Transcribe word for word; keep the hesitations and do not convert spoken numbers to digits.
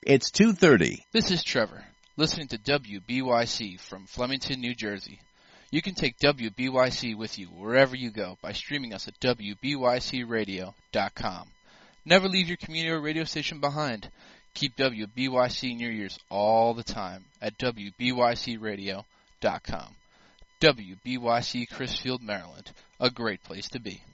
It's two thirty. This is Trevor, listening to W B Y C from Flemington, New Jersey. You can take W B Y C with you wherever you go by streaming us at W B Y C radio dot com. Never leave your community radio station behind. Keep W B Y C in your ears all the time at W B Y C radio dot com. W B Y C Crisfield, Maryland, a great place to be.